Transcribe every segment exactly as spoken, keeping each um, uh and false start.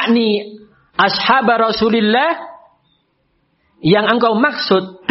yakni ashab Rasulillah, yang engkau maksud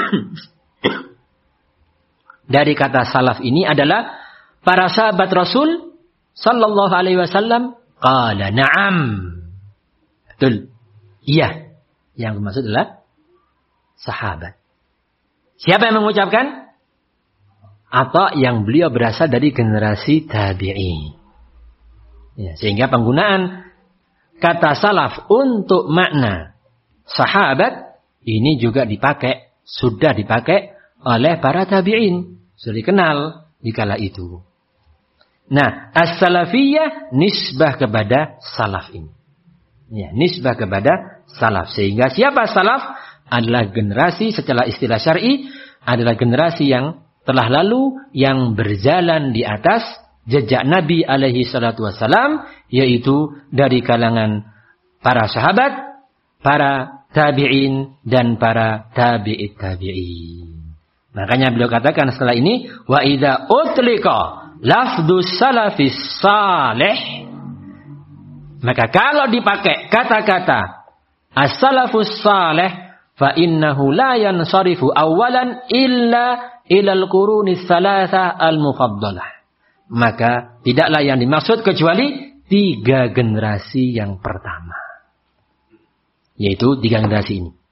dari kata salaf ini adalah para sahabat Rasul sallallahu alaihi wasallam. Qala na'am. Betul. Iya. Yang maksud adalah sahabat. Siapa yang mengucapkan? Atau yang beliau berasal dari generasi tabi'in. Ya, sehingga penggunaan kata salaf untuk makna sahabat ini juga dipakai, sudah dipakai oleh para tabi'in. Sudah dikenal di kala itu. Nah, as-salafiyah nisbah kepada salaf ini. Ya, nisbah kepada salaf. Sehingga siapa salaf? Adalah generasi secara istilah syar'i, adalah generasi yang telah lalu, yang berjalan di atas jejak Nabi alaihi salatu wassalam, yaitu dari kalangan para sahabat, para tabi'in, dan para tabi'it tabi'in. Makanya beliau katakan setelah ini, wa idza utliqa lafdus salafis salih, maka kalau dipakai kata-kata as-salafus salih, fa innahu la yansarifu awalan illa ilal qurunis salasa al-mufaddalah. Maka tidaklah yang dimaksud kecuali tiga generasi yang pertama. Yaitu tiga generasi ini.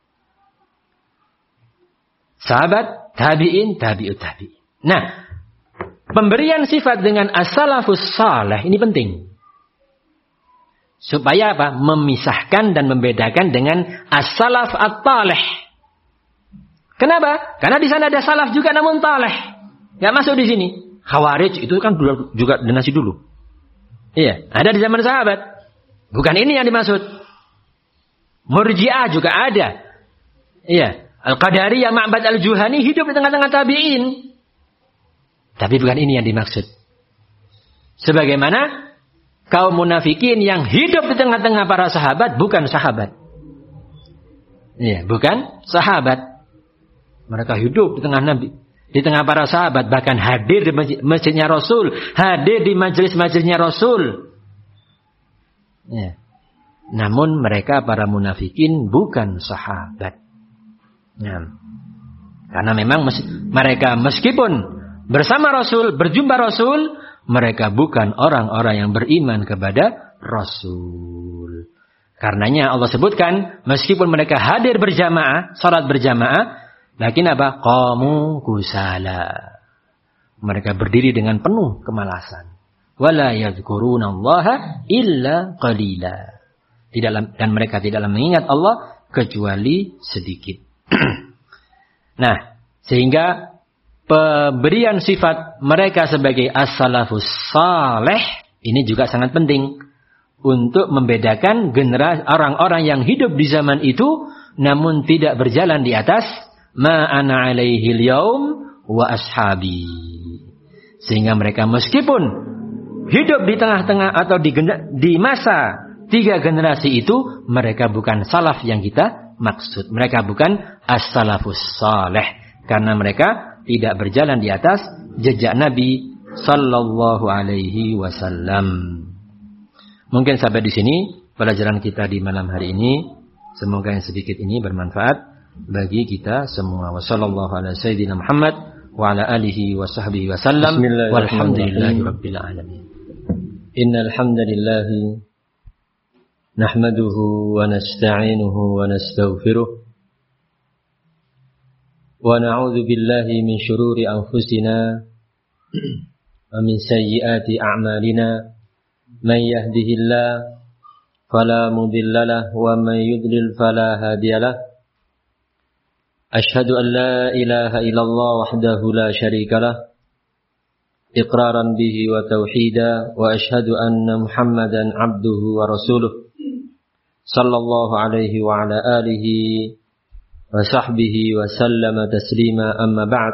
Sahabat, tabi'in, tabi'ut tabi'in. Nah, pemberian sifat dengan as-salafus salih ini penting. Supaya apa? Memisahkan dan membedakan dengan as-salaf at-talih. Kenapa? Karena di sana ada salaf juga namun talih. Enggak masuk di sini. Khawarij itu kan juga generasi dulu. Iya, ada di zaman sahabat. Bukan ini yang dimaksud. Murji'ah juga ada. Iya, Al-Qadariyah, Ma'bad Al-Juhani hidup di tengah-tengah tabi'in. Tapi bukan ini yang dimaksud. Sebagaimana kaum munafikin yang hidup di tengah-tengah para sahabat bukan sahabat. Iya, bukan sahabat. Mereka hidup di tengah Nabi, di tengah para sahabat, bahkan hadir di masjidnya Rasul, hadir di majelis-majelisnya Rasul. Ya. Namun mereka para munafikin bukan sahabat. Ya. Karena memang mes- mereka meskipun bersama Rasul, berjumpa Rasul, mereka bukan orang-orang yang beriman kepada Rasul. Karenanya Allah sebutkan, meskipun mereka hadir berjamaah, salat berjamaah, lakin apa? Qamu kusala. Mereka berdiri dengan penuh kemalasan. Wala yadhkurunallaha illa qalila. Tidak, dan mereka tidaklah mengingat Allah kecuali sedikit. Nah, sehingga pemberian sifat mereka sebagai as-salafus salih ini juga sangat penting untuk membedakan generasi orang-orang yang hidup di zaman itu namun tidak berjalan di atas ma ana alaihi al-yaum wa ashabi. Sehingga mereka meskipun hidup di tengah-tengah atau di, di masa tiga generasi itu, mereka bukan salaf yang kita maksud. Mereka bukan as-salafus salih. Karena mereka tidak berjalan di atas jejak Nabi sallallahu alaihi wasallam. Mungkin sampai di sini pelajaran kita di malam hari ini. Semoga yang sedikit ini bermanfaat bagi kita semua. Wassallallahu ala sayyidina Muhammad wa ala alihi wa sahbihi wa sallam. Walhamdulillahi rabbil alamin. Innal hamdalillah nahmaduhu wa nasta'inuhu wa nastaghfiruh. Wa na'udzu billahi min shururi anfusina wa min sayyiati a'malina. Man yahdihillahu fala mudilla lahu wa man yudlil fala hadiya lahu. Ashhadu an la ilaha illallah wahdahu la syarika lahu iqraran bihi wa tauhida wa ashhadu anna Muhammadan abduhu wa rasuluh sallallahu alaihi wa ala alihi wa sahbihi wa sallama taslima amma ba'd.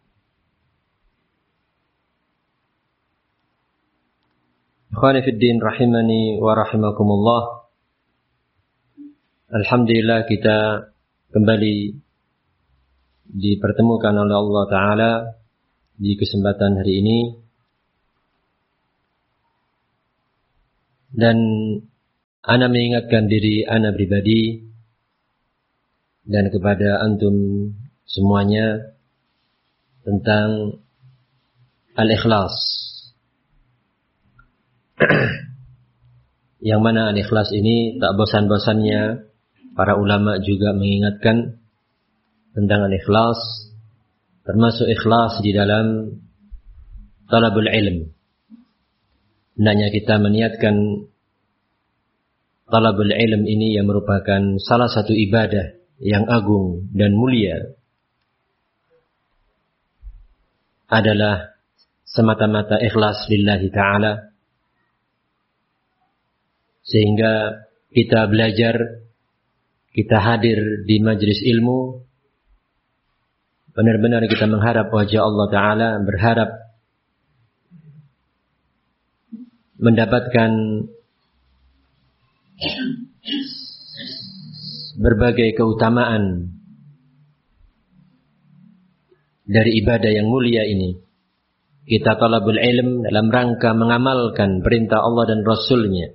Ikhwani fid din rahimani wa rahimakumullah. Alhamdulillah kita kembali dipertemukan oleh Allah Ta'ala di kesempatan hari ini. Dan Ana mengingatkan diri ana pribadi dan kepada antum semuanya tentang al-ikhlas. Yang mana al-ikhlas ini tak bosan-bosannya para ulama juga mengingatkan tentang al-ikhlas, termasuk ikhlas di dalam talabul ilm. Hendaknya kita meniatkan talabul ilm ini yang merupakan salah satu ibadah yang agung dan mulia, adalah semata-mata ikhlas lillahi ta'ala, sehingga kita belajar, kita hadir di majlis ilmu, benar-benar kita mengharap wajah Allah Ta'ala, berharap mendapatkan berbagai keutamaan dari ibadah yang mulia ini. Kita talabul ilm dalam rangka mengamalkan perintah Allah dan Rasulnya.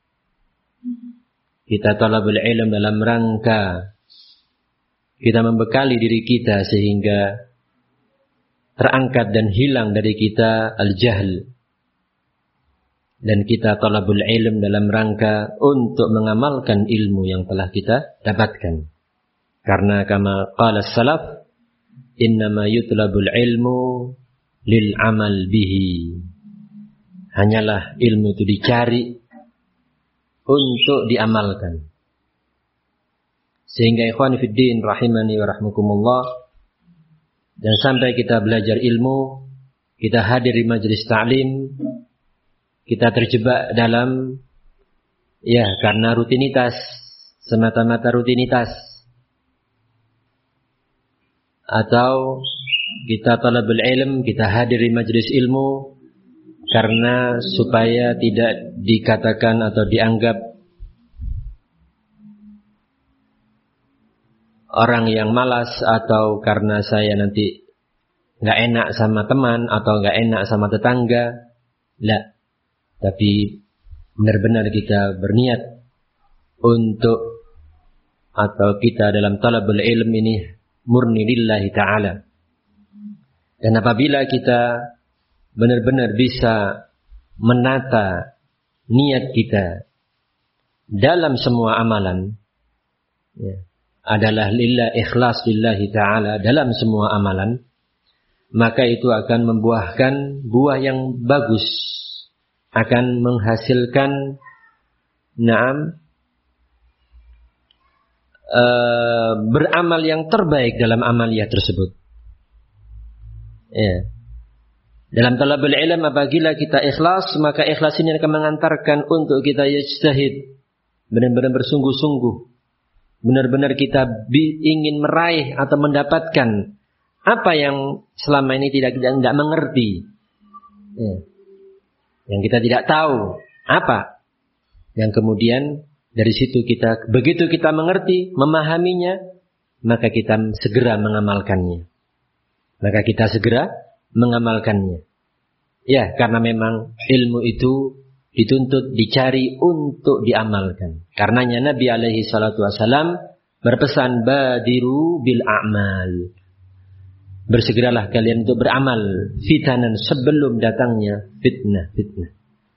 Kita talabul ilm dalam rangka kita membekali diri kita sehingga terangkat dan hilang dari kita al-jahl. Dan kita talabul ilm dalam rangka untuk mengamalkan ilmu yang telah kita dapatkan. Karena kama qala salaf, innama yutlabul ilmu lil amal bihi. Hanyalah ilmu itu dicari untuk diamalkan. Sehingga ikhwan fiddin rahimani wa rahmukumullah, dan sampai kita belajar ilmu, kita hadir di majlis ta'lim, kita terjebak dalam, ya karena rutinitas, semata-mata rutinitas. Atau kita talabul ilm, kita hadir di majlis ilmu karena supaya tidak dikatakan atau dianggap orang yang malas, atau karena saya nanti nggak enak sama teman atau nggak enak sama tetangga. La, tapi benar-benar kita berniat untuk, atau kita dalam talabul ilm ini murni lillahi ta'ala. Dan apabila kita benar-benar bisa menata niat kita dalam semua amalan, ya, adalah lillah, ikhlas lillahi ta'ala dalam semua amalan, maka itu akan membuahkan buah yang bagus, akan menghasilkan na'am uh, beramal yang terbaik dalam amaliyah tersebut. Ya. Dalam talabul ilm, apabila kita ikhlas, maka ikhlas ini akan mengantarkan untuk kita yajtahid, benar-benar bersungguh-sungguh, benar-benar kita ingin meraih atau mendapatkan apa yang selama ini tidak tidak, tidak mengerti, ya, yang kita tidak tahu apa, yang kemudian dari situ kita, begitu kita mengerti, memahaminya, maka kita segera mengamalkannya. Maka kita segera mengamalkannya. Ya, karena memang ilmu itu dituntut, dicari untuk diamalkan. Karenanya Nabi alaihi salatu wasalam berpesan, badiru bil a'mal. Bersegeralah kalian untuk beramal, fitanan, sebelum datangnya fitnah, fitnah.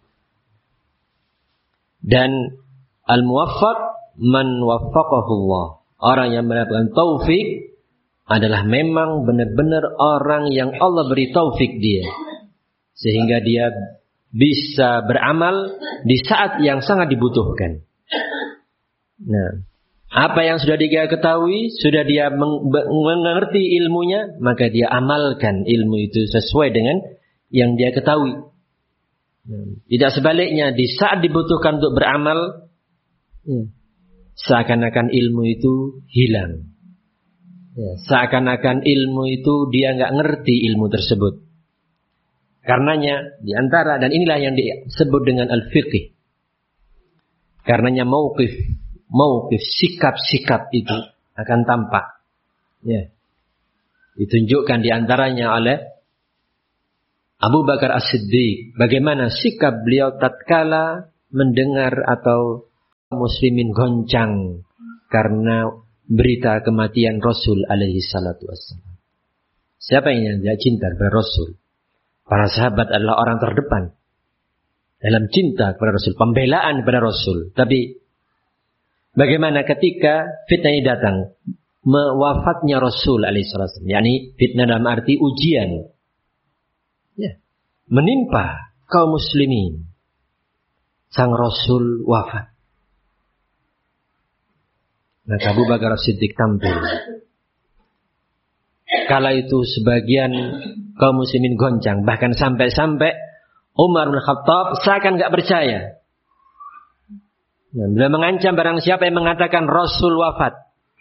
Dan al-muwaffaq man waffaqahullah. Orang yang mendapatkan taufik adalah memang benar-benar orang yang Allah beri taufik dia, sehingga dia bisa beramal di saat yang sangat dibutuhkan. Nah, apa yang sudah dia ketahui, sudah dia mengerti ilmunya, maka dia amalkan ilmu itu sesuai dengan yang dia ketahui. Tidak sebaliknya, di saat dibutuhkan untuk beramal, seakan-akan ilmu itu hilang. Ya, seakan-akan ilmu itu dia nggak ngerti ilmu tersebut. Karenanya diantara, dan inilah yang disebut dengan al-fiqh. Karenanya mauqif, mauqif, sikap-sikap itu akan tampak. Ya, ditunjukkan diantaranya oleh Abu Bakar As-Siddiq. Bagaimana sikap beliau tatkala mendengar atau muslimin goncang karena berita kematian Rasul alaihi salatu wassalam. Siapa yang tidak cinta kepada Rasul? Para sahabat adalah orang terdepan dalam cinta kepada Rasul, pembelaan kepada Rasul. Tapi bagaimana ketika fitnah ini datang, mewafatnya Rasul alaihi salatu wassalam, yakni fitnah dalam arti ujian, ya, menimpa kaum muslimin. Sang Rasul wafat. Maka Abu Bakar As-Siddiq tampil. Kala itu sebagian kaum muslimin goncang. Bahkan sampai-sampai Umar bin Khattab seakan gak percaya. Nah, beliau mengancam barang siapa yang mengatakan Rasul wafat.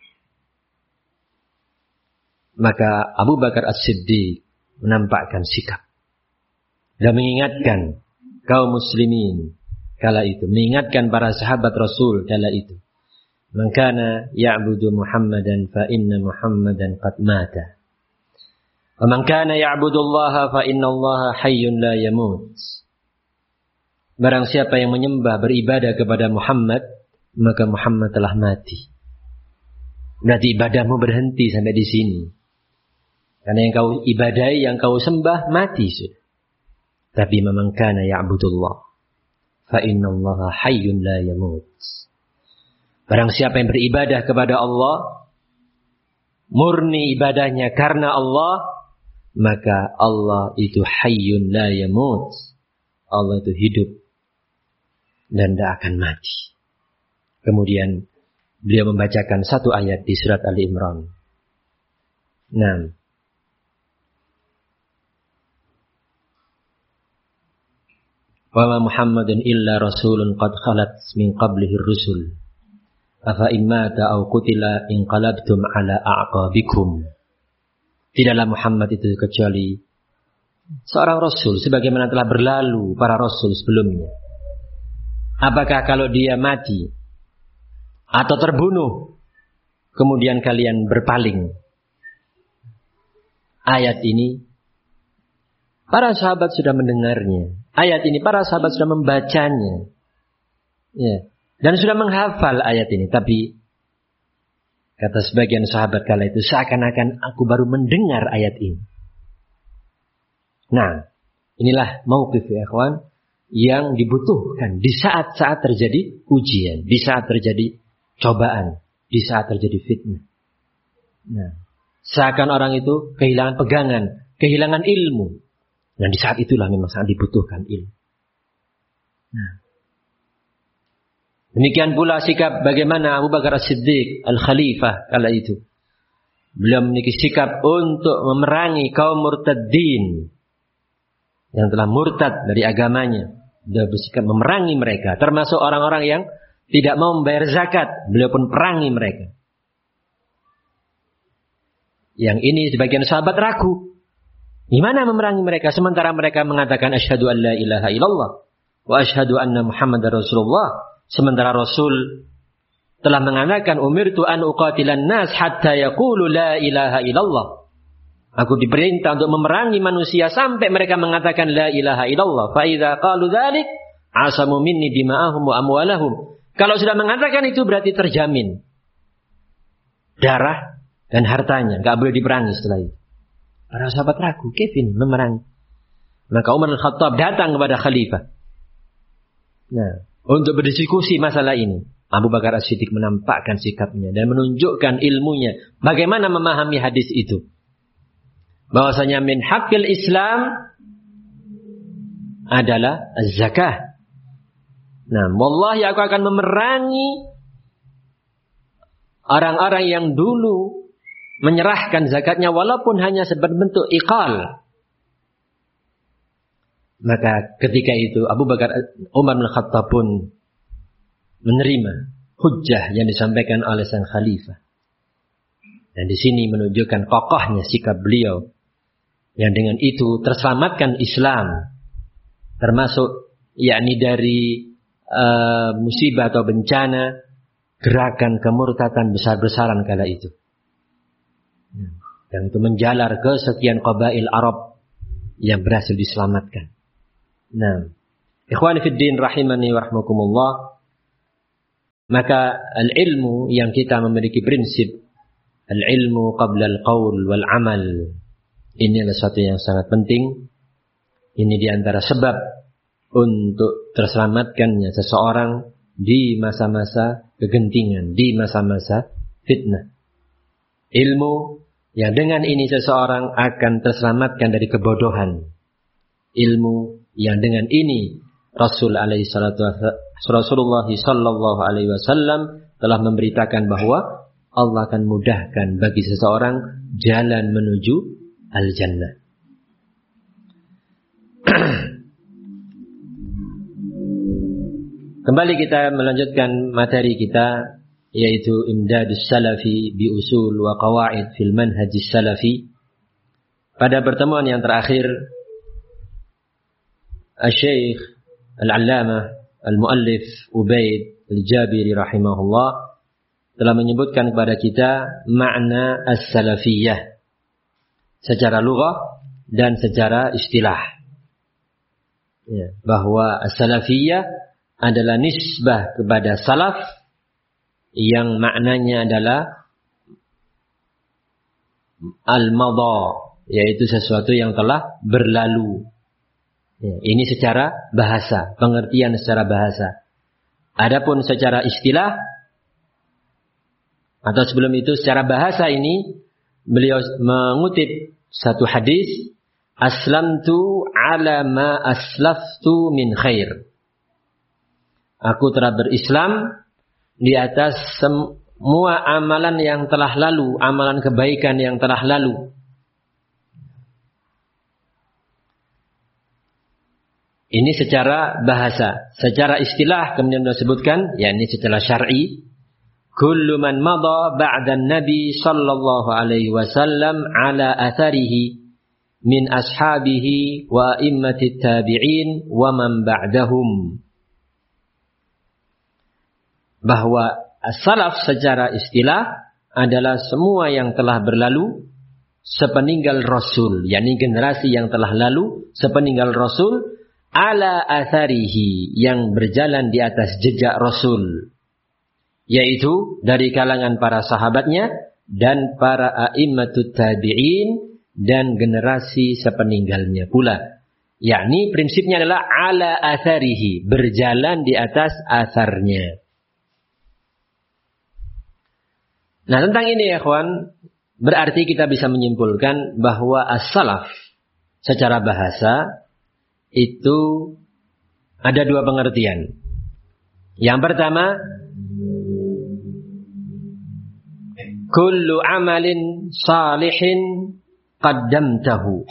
Maka Abu Bakar As-Siddiq menampakkan sikap. Dan mengingatkan kaum muslimin kala itu. Mengingatkan para sahabat Rasul kala itu. Man kana ya'budu Muhammadan fa inna Muhammadan qad mata. Wa man kana ya'budu Allah fa inna Allah hayyun la yamut. Barang siapa yang menyembah beribadah kepada Muhammad, maka Muhammad telah mati. Berarti ibadahmu berhenti sampai di sini. Karena yang kau ibadahi, yang kau sembah mati sudah. Tapi man kana ya'budu Allah fa inna Allah hayyun la yamut. Barang siapa yang beribadah kepada Allah, murni ibadahnya karena Allah, maka Allah itu hayyun la yamut. Allah itu hidup dan tidak akan mati. Kemudian beliau membacakan satu ayat di surat Ali Imran. Nah, wa ma Muhammadun illa rasulun qad khalat min qablihi ar-rusul. Afa immata au qutila inqalabtum ala a'qabikum. Tidaklah Muhammad itu kecuali seorang rasul sebagaimana telah berlalu para rasul sebelumnya. Apakah kalau dia mati atau terbunuh kemudian kalian berpaling? Ayat ini para sahabat sudah mendengarnya. Ayat ini para sahabat sudah membacanya. Ya. Dan sudah menghafal ayat ini. Tapi kata sebagian sahabat kala itu, seakan-akan aku baru mendengar ayat ini. Nah, inilah mauqif ya ikhwan yang dibutuhkan di saat-saat terjadi ujian, di saat terjadi cobaan, di saat terjadi fitnah. Nah, seakan orang itu kehilangan pegangan, kehilangan ilmu. Dan di saat itulah memang sangat dibutuhkan ilmu. Nah, demikian pula sikap bagaimana Abu Bakar As-Siddiq Al-Khalifah kala itu. Beliau memiliki sikap untuk memerangi kaum murtadin yang telah murtad dari agamanya. Beliau bersikap memerangi mereka, termasuk orang-orang yang tidak mau membayar zakat. Beliau pun perangi mereka. Yang ini sebagian sahabat ragu. Gimana memerangi mereka sementara mereka mengatakan asyhadu an la ilaha illallah wa asyhadu anna Muhammadar Rasulullah. Sementara Rasul telah mengatakan umirtu an uqatilan nas hatta yaqulu la ilaha illallah. Aku diperintah untuk memerangi manusia sampai mereka mengatakan la ilaha illallah. Fa idza qalu dzalik asamu minni dima'ahum wa amwalahum. Kalau sudah mengatakan itu berarti terjamin darah dan hartanya, enggak boleh diperangi setelah itu. Para sahabat ragu, Kevin memerangi. Maka Umar bin Khattab datang kepada khalifah. Nah, untuk berdiskusi masalah ini, Abu Bakar As-Siddiq menampakkan sikapnya dan menunjukkan ilmunya. Bagaimana memahami hadis itu? Bahwasanya min haqqil Islam adalah az-zakah. Nah, wallahi aku akan memerangi orang-orang yang dulu menyerahkan zakatnya walaupun hanya sebagai bentuk iqal. Maka ketika itu Abu Bakar Umar bin Khattab pun menerima hujjah yang disampaikan oleh sang khalifah. Dan di sini menunjukkan kokohnya sikap beliau yang dengan itu terselamatkan Islam, termasuk yakni dari uh, musibah atau bencana gerakan kemurtatan besar-besaran kala itu. Dan itu menjalar ke sekian qabail Arab yang berhasil diselamatkan. Nah, ikhwani fid din rahimani wa rahmakumullah. Maka al-ilmu yang kita memiliki prinsip al-ilmu qabla al-qaul wal amal. Ini adalah sesuatu yang sangat penting. Ini diantara sebab untuk terselamatkannya seseorang di masa-masa kegentingan, di masa-masa fitnah. Ilmu yang dengan ini seseorang akan terselamatkan dari kebodohan. Ilmu yang dengan ini Rasul alaihi salatu Rasulullah sallallahu alaihi wasallam telah memberitakan bahwa Allah akan mudahkan bagi seseorang jalan menuju al-jannah. Kembali kita melanjutkan materi kita, yaitu Imdadus Salafi bi usul wa qawaid fil manhajis salafi. Pada pertemuan yang terakhir, Al-Syekh Al-Allamah Al-Muallif Ubaid Al-Jabiri rahimahullah telah menyebutkan kepada kita makna as-salafiyah secara lughah dan secara istilah. Ya, bahwa as-salafiyah adalah nisbah kepada salaf yang maknanya adalah al-madha, yaitu sesuatu yang telah berlalu. Ya, ini secara bahasa, pengertian secara bahasa. Adapun secara istilah atau sebelum itu secara bahasa ini beliau mengutip satu hadis, aslamtu ala ma aslaftu min khair. Aku telah berislam di atas semua amalan yang telah lalu, amalan kebaikan yang telah lalu. Ini secara bahasa. Secara istilah kemudian disebutkan, yakni secara syar'i, kullu man madha ba'da an-nabi sallallahu alaihi wasallam ala atharihi min ashabihi wa a'immatit tabi'in wa man ba'dahum. Bahwa as-salaf secara istilah adalah semua yang telah berlalu sepeninggal Rasul, yakni generasi yang telah lalu sepeninggal Rasul, ala atharihi, yang berjalan di atas jejak Rasul, yaitu dari kalangan para sahabatnya dan para a'immatut tabi'in dan generasi sepeninggalnya pula. Yakni prinsipnya adalah ala atharihi, berjalan di atas atharnya. Nah, tentang ini ya kawan, berarti kita bisa menyimpulkan bahwa as-salaf secara bahasa itu ada dua pengertian. Yang pertama, kullu amalin salihin qaddamtahu.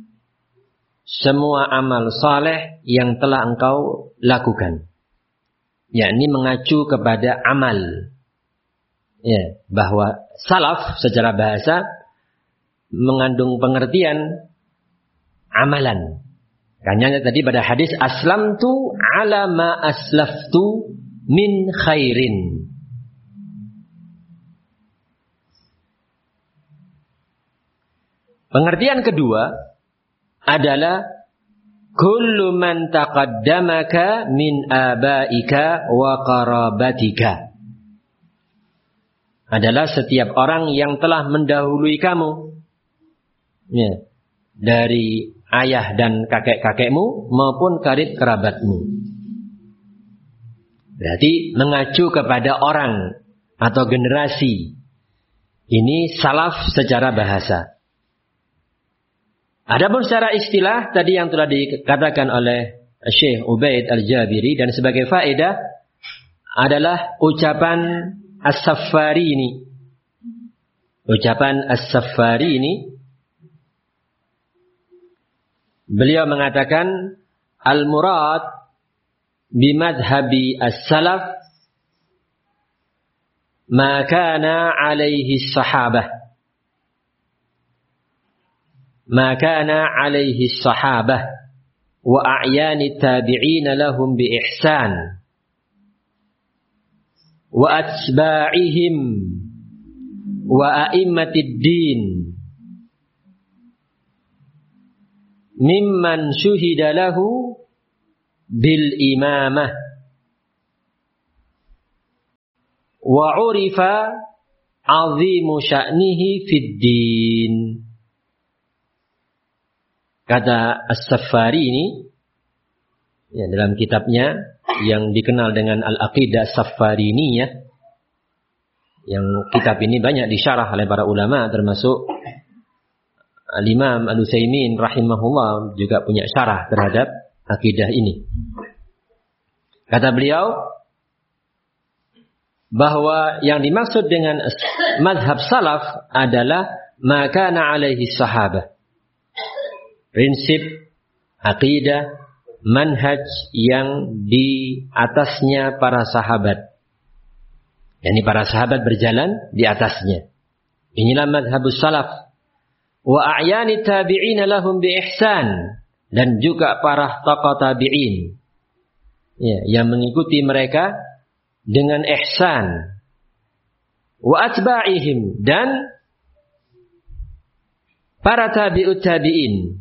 Semua amal saleh yang telah engkau lakukan. Yakni mengacu kepada amal. Ya, bahwa salaf secara bahasa mengandung pengertian amalan. Karena tadi pada hadis aslamtu ala ma aslaftu min khairin. Pengertian kedua adalah kullu man taqaddamaka min abaika wa qarabatika. Adalah setiap orang yang telah mendahului kamu, ya, dari ayah dan kakek-kakekmu maupun karib kerabatmu. Berarti mengacu kepada orang atau generasi. Ini salaf secara bahasa. Adapun secara istilah tadi yang telah dikatakan oleh Syekh Ubaid Al-Jabiri, dan sebagai faedah adalah ucapan As-Saffarini. Ucapan As-Saffarini, beliau mengatakan al-murad bimadhhabi as-salaf ma kana alaihi sahabah ma kana alaihi sahabah wa a'yani tabi'in lahum bi ihsan wa atba'ihim wa a'immatid din mimman syuhida lahu bil imamah wa 'urifa 'azimu sya'nihi fid din. Kata As-Saffari ini ya, dalam kitabnya yang dikenal dengan Al-Aqidah As-Saffariniyah, yang kitab ini banyak disyarah oleh para ulama termasuk Al-Imam Al-Utsaimin rahimahullah juga punya syarah terhadap akidah ini. Kata beliau bahwa yang dimaksud dengan mazhab salaf adalah makana alaihi sahabah. Prinsip, akidah, manhaj yang di atasnya para sahabat. Yani para sahabat berjalan di atasnya. Inilah mazhabus salaf. Wa a'yani tabi'ina lahum bi ihsan, dan juga para tokoh tabi'in ya, yang mengikuti mereka dengan ihsan. Wa atba'ihim, dan para tabi'ut tabi'in.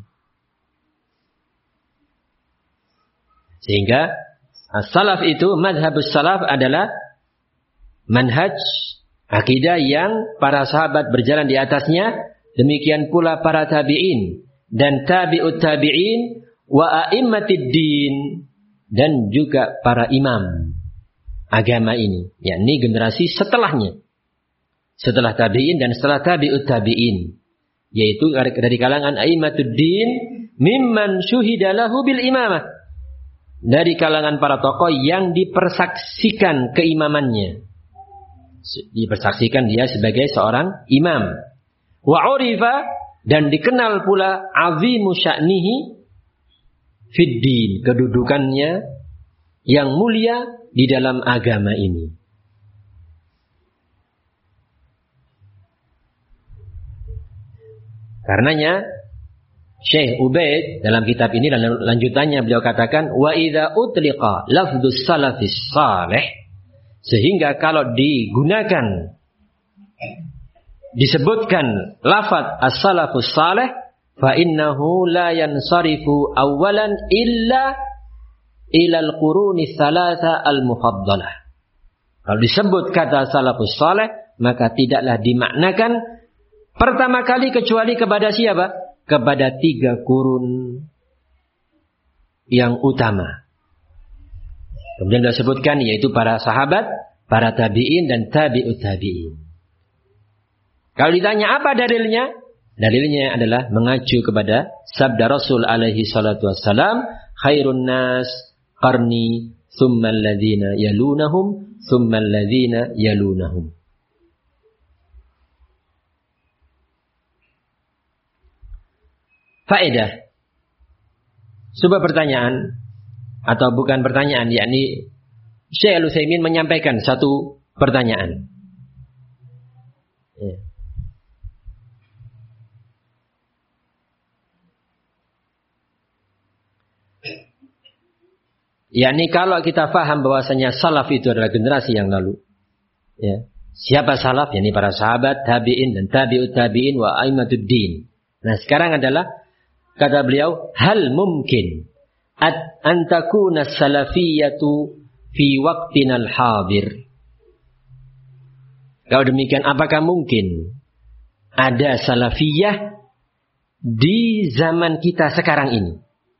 Sehingga as-salaf itu, mazhabus salaf adalah manhaj akidah yang para sahabat berjalan di atasnya. Demikian pula para tabi'in dan tabi'ut tabi'in wa a'immatid din, dan juga para imam agama ini, yakni generasi setelahnya, setelah tabi'in dan setelah tabi'ut tabi'in, yaitu dari kalangan a'immatud din mimman syuhida lahu bil imamah, dari kalangan para tokoh yang dipersaksikan keimamannya, dipersaksikan dia sebagai seorang imam. Wa 'urifa, dan dikenal pula azimu sya'nihi fid din, kedudukannya yang mulia di dalam agama ini. Karenanya Syekh Ubaid dalam kitab ini dan lanjutannya beliau katakan wa idza utliqa lafdzus salafis salih, sehingga kalau digunakan disebutkan lafaz as-salafus salih, fa innahu la yansarifu awalan illa ila al-quruni tsalatsa al-mufaddalah. Kalau disebut kata salafus salih, maka tidaklah dimaknakan pertama kali kecuali kepada siapa? Kepada tiga kurun yang utama. Kemudian disebutkan yaitu para sahabat, para tabi'in dan tabi'ut tabi'in. Kalau ditanya apa dalilnya? Dalilnya adalah mengacu kepada sabda Rasul alaihi salatu wassalam, khairun nas qarni, thumma alladhina yalunahum, thumma alladhina yalunahum. Faedah. Sebuah pertanyaan, atau bukan pertanyaan, yakni Syekh Al-Utsaimin menyampaikan satu pertanyaan. Ya. yakni kalau kita faham bahwasanya salaf itu adalah generasi yang lalu, ya. Siapa salaf? Yakni para sahabat, tabi'in dan tabi'ut tabi'in wa a'immatud din. Nah, sekarang adalah kata beliau, hal mungkin an takuna salafiyatu fi waqtinal hadir. Kalau demikian, apakah mungkin ada salafiyah di zaman kita sekarang ini?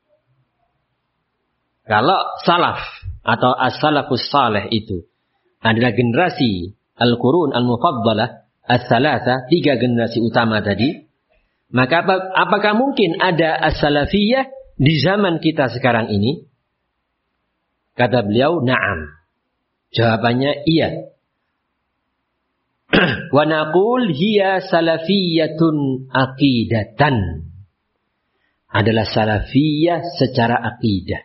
Kalau salaf atau as-salafus salih itu adalah generasi al-qurun al-mufaddalah as-salasa, tiga generasi utama tadi, maka apa, apakah mungkin ada as-salafiyah di zaman kita sekarang ini? Kata beliau, na'am. Jawabannya iya. Wa naqul hiya salafiyatun aqidatan. Adalah salafiyah secara akidah.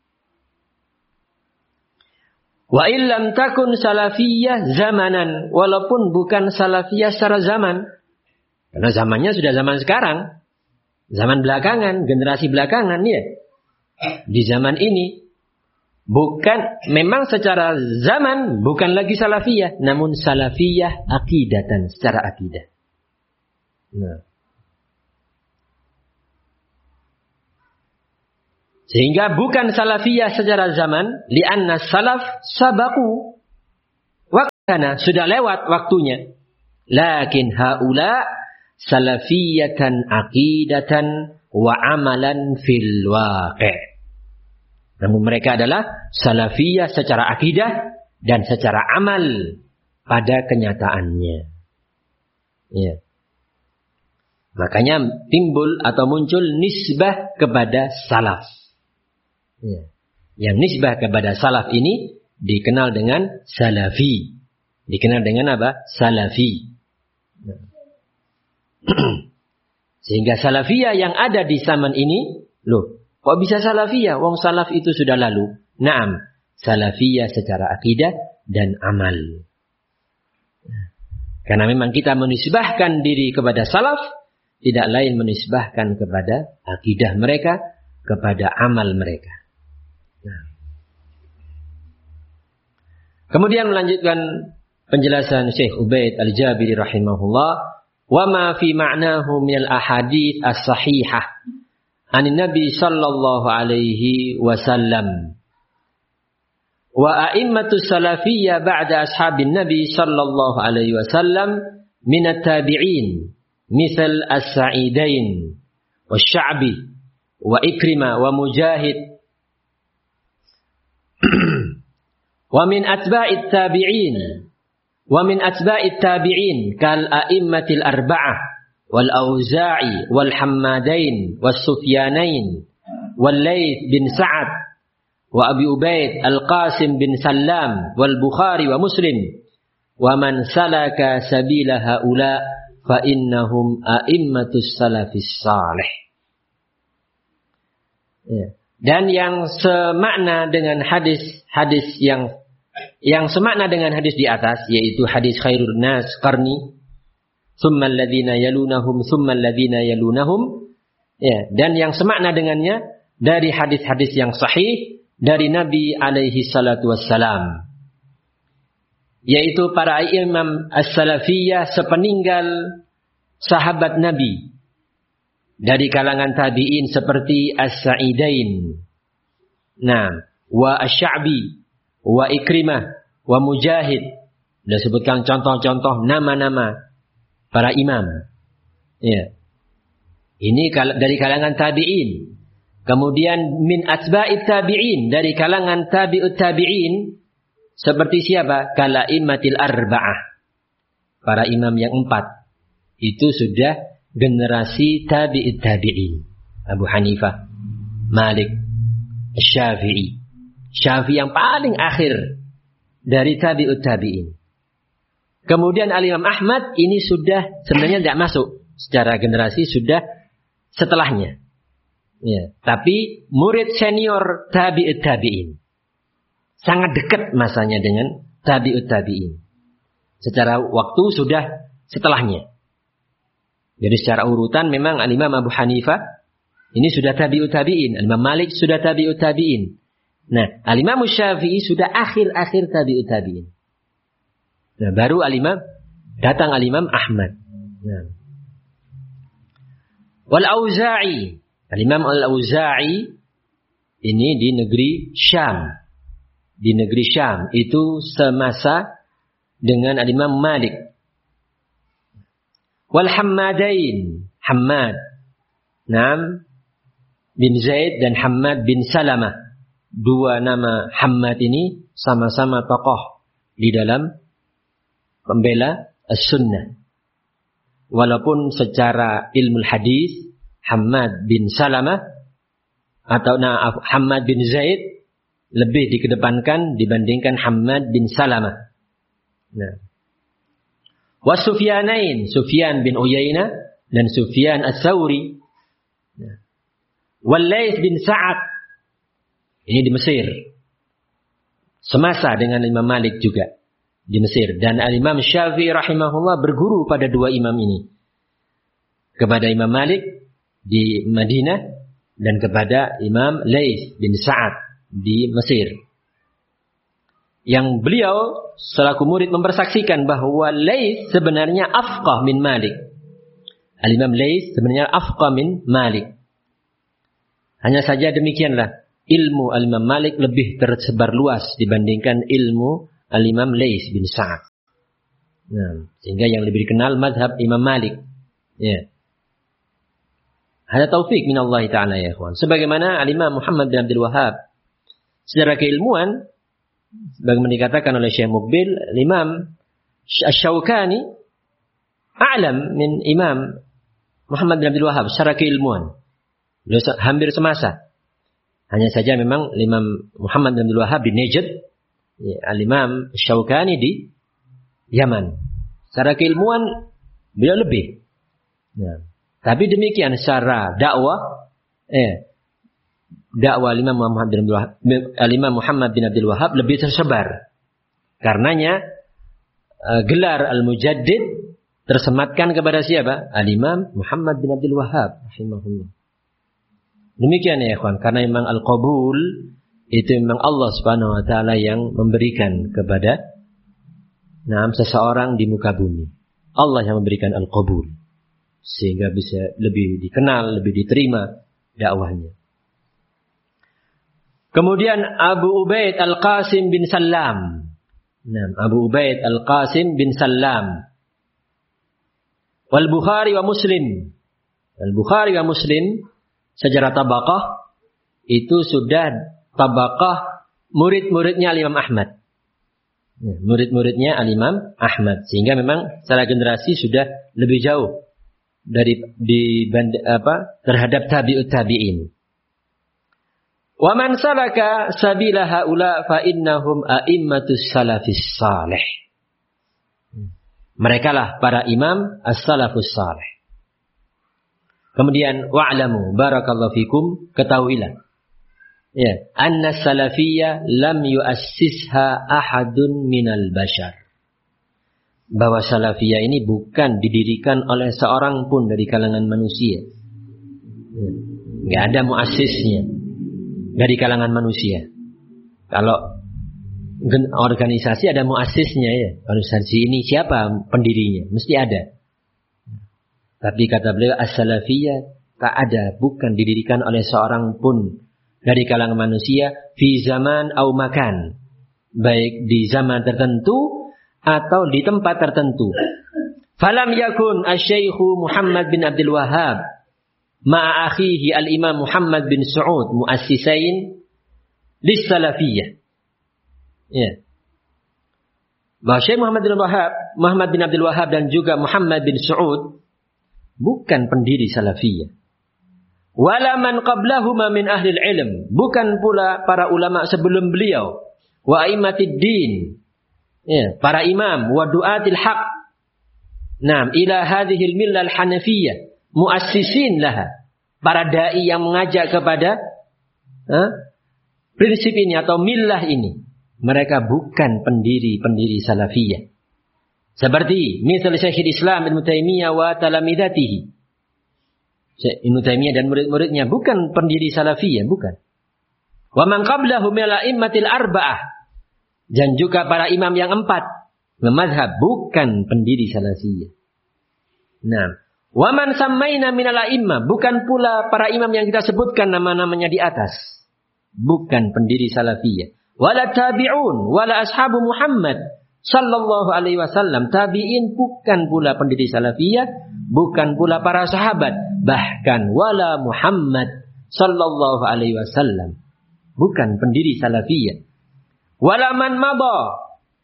Wa illam takun salafiyah zamanan, walaupun bukan salafiyah secara zaman. Karena zamannya sudah zaman sekarang. Zaman belakangan, generasi belakangan ya. Di zaman ini bukan, memang secara zaman bukan lagi salafiyah, namun salafiyah akidatan, secara akidah. Nah. Sehingga bukan salafiyah secara zaman, li'anna salaf sabaku sudah lewat waktunya. Lakin haula salafiyatan aqidatan wa amalan fil waqi'. Namun mereka adalah salafiyah secara akidah dan secara amal pada kenyataannya. Ya. Makanya timbul atau muncul nisbah kepada salaf. Ya. Yang nisbah kepada salaf ini dikenal dengan salafi. Dikenal dengan apa? Salafi. Ya. Sehingga salafiyah yang ada di zaman ini, loh, kok bisa salafiyah? Wong salaf itu sudah lalu. Naam, salafiyah secara akidah dan amal. Karena memang kita menisbahkan diri kepada salaf, tidak lain menisbahkan kepada akidah mereka, kepada amal mereka. Nah. Kemudian melanjutkan penjelasan Syekh Ubaid Al-Jabiri rahimahullah, wa ma fi ma'nahu minal ahadits as-sahihah anin Nabi sallallahu alaihi wasallam wa a'immatus salafiyyah ba'da ashabin Nabi sallallahu alaihi wasallam minat tabi'in misal as-Sa'idain wasya'bi wa Ikrimah wa Mujahid wa min atba'it tabi'in wa min atba'it tabi'in kal a'immatil arba'ah wal Auza'i wal Hammadain was Sufyanain wal Laits bin Sa'ad wa Abi Ubaid Al-Qasim bin Sallam wal Bukhari wa Muslim wa man salaka sabila haula fa innahum a'immatus salafis salih. Ya. Dan yang semakna dengan hadis-hadis yang yang semakna dengan hadis di atas, yaitu hadis khairun nas qarni summal ladzina yalunahum summal ladzina yalunahum, ya, dan yang semakna dengannya dari hadis-hadis yang sahih dari Nabi alaihi salatu wassalam, yaitu para imam as-salafiyah sepeninggal sahabat Nabi dari kalangan tabi'in seperti as-Sa'idain, nah, wa asy-Sya'bi wa Ikrimah wa Mujahid. Sudah sebutkan contoh-contoh nama-nama para imam. Ya. Ini dari kalangan tabi'in. Kemudian min atba'it tabi'in, dari kalangan tabi'ut tabi'in seperti siapa? Kala immatil arba'ah, para imam yang empat. Itu sudah generasi tabi'it tabi'in. Abu Hanifah, Malik, Syafi'i. Syafi'i yang paling akhir dari tabi'ut tabi'in. Kemudian Al-Imam Ahmad ini sudah sebenarnya tidak masuk secara generasi, sudah setelahnya. Ya, tapi murid senior tabi'ut tabi'in. Sangat dekat masanya dengan tabi'ut tabi'in. Secara waktu sudah setelahnya. Jadi secara urutan memang Al-Imam Abu Hanifah ini sudah tabi'ut tabi'in. Al-Imam Malik sudah tabi'ut tabi'in. Nah, Al-Imam Syafi'i sudah akhir-akhir tabi'ut tabi'in. Nah, baru Al-Imam datang Al-Imam Ahmad. Nah. Wal Auza'i, Al-Imam Al-Auza'i ini di negeri Syam. Di negeri Syam itu semasa dengan Al-Imam Malik. Wal Hammadain, Hammad, Naam bin Zaid dan Hammad bin Salamah. Dua nama Hammad ini sama-sama tokoh di dalam pembela as-sunnah. Walaupun secara ilmu hadis Hammad bin Salamah atau nah, Hammad bin Zaid lebih dikedepankan dibandingkan Hammad bin Salamah. Nah, wa Sufyanain, Sufyan bin Uyainah dan Sufyan as-Sawri. Nah, wal Laits bin Sa'ad, ini di Mesir. Semasa dengan Imam Malik juga di Mesir. Dan Al-Imam Syafi'i rahimahullah berguru pada dua imam ini. Kepada Imam Malik di Madinah dan kepada Imam Laits bin Sa'ad di Mesir. Yang beliau selaku murid mempersaksikan bahwa Laits sebenarnya afqah min Malik. Al-Imam Laits sebenarnya afqah min Malik. Hanya saja demikianlah, ilmu Al-Imam Malik lebih tersebar luas dibandingkan ilmu Al-Imam Laits bin Sa'ad. Nah, sehingga yang lebih dikenal mazhab Imam Malik. Ya. Ada taufik min Allah Ta'ala ya ikhwan. Sebagaimana Al-Imam Muhammad bin Abdul Wahhab secara keilmuan, bagaimana dikatakan oleh Syekh Muqbil, Imam Asy-Syaukani a'lam min Imam Muhammad bin Abdul Wahhab secara keilmuan. Beliau hampir semasa. Hanya saja memang Imam Muhammad bin Abdul Wahhab di Najd, ya, Al-Imam Asy-Syaukani di Yaman. Secara keilmuan beliau lebih. Nah, tapi demikian secara dakwah, eh, dakwah Imam Muhammad bin Abdul Wahhab, Imam Muhammad bin Abdul Wahhab lebih tersebar. Karenanya uh, gelar Al-Mujaddid tersematkan kepada siapa? Al-Imam Muhammad bin Abdul Wahhab rahimahullah. Demikian ya ikhwan, karena memang al-qabul itu memang Allah Subhanahu wa taala yang memberikan kepada nah seseorang di muka bumi. Allah yang memberikan al-qabul sehingga bisa lebih dikenal, lebih diterima dakwahnya. Kemudian Abu Ubaid Al-Qasim bin Sallam. Nah, Abu Ubaid Al-Qasim bin Sallam. Wal Bukhari wa Muslim. Al-Bukhari wa Muslim secara tabaqah itu sudah tabaqah murid-muridnya Imam Ahmad. Ya, murid-muridnya Al-Imam Ahmad, sehingga memang secara generasi sudah lebih jauh dari di apa terhadap tabi'ut tabi'in. Wa man salaka sabila haula fa innahum a'immatus salafis salih. Merekalah para imam as-salafus salih. Kemudian wa'lamu barakallahu fikum, ketahuilah ya, anna salafiyya lam yu'assisha ahadun minal bashar. Bahwa salafiyah ini bukan didirikan oleh seorang pun dari kalangan manusia. Enggak ada muassisnya dari kalangan manusia. Kalau organisasi ada muassisnya ya. Organisasi ini siapa pendirinya? Mesti ada. Tapi kata beliau as-salafiyah tak ada, bukan didirikan oleh seorang pun dari kalangan manusia fi zaman au makan. Baik di zaman tertentu atau di tempat tertentu. Falam yakun asy-syaikhu Muhammad bin Abdul Wahhab ma'a akhihi al-Imam Muhammad bin Saud muassisain lis-salafiyah. Ya. Bahwa Syekh Muhammad bin Wahhab, Muhammad bin Abdul Wahhab dan juga Muhammad bin Saud bukan pendiri salafiyah. Wala man qablahuma min ahli ilm, bukan pula para ulama sebelum beliau. Wa a'immatid din, ya, para imam wa du'atil haq. Naam, ila hadhil millah al-hanafiyah, muassisin laha, para dai yang mengajak kepada ha, prinsip ini atau millah ini. Mereka bukan pendiri-pendiri salafiyah. Seperti misal Syekhul Islam Ibnu Taimiyah wa talamidatihi. Ibnu Taimiyah dan murid-muridnya bukan pendiri salafiyah, bukan. Wa man qablahu min al-a'immatil arba'ah. Dan juga para imam yang empat mazhab bukan pendiri salafiyah. Nah, wa man sammaina min al-a'immah, bukan pula para imam yang kita sebutkan nama-namanya di atas, bukan pendiri salafiyah. Wala tabi'un wala ashabu Muhammad sallallahu alaihi wasallam, tabi'in bukan pula pendiri salafiyah, bukan pula para sahabat, bahkan wala Muhammad sallallahu alaihi wasallam bukan pendiri salafiyah. Wala man mada